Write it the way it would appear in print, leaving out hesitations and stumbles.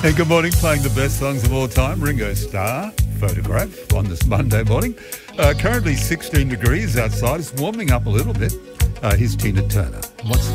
And good morning, playing the best songs of all time. Ringo Starr, Photograph, on this Monday morning. Currently 16 degrees outside. It's warming up a little bit. Here's Tina Turner. What's